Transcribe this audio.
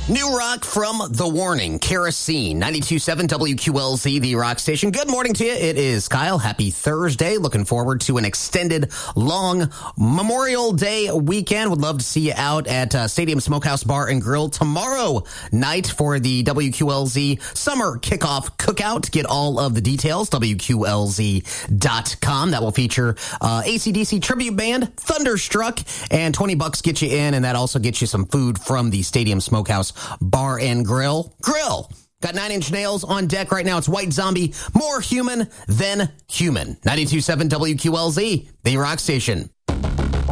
New rock from The Warning, Kerosene, 92.7 WQLZ, the rock station. Good morning to you. It is Kyle. Happy Thursday. Looking forward to an extended, long Memorial Day weekend. Would love to see you out at Stadium Smokehouse Bar and Grill tomorrow night for the WQLZ Summer Kickoff Cookout. Get all of the details, WQLZ.com. That will feature AC/DC tribute band, Thunderstruck, and $20 get you in, and that also gets you some food from the Stadium Smokehouse Bar and Grill. Got 9 Inch Nails on deck right now. It's White Zombie, more human than human. 92.7 WQLZ, the rock station.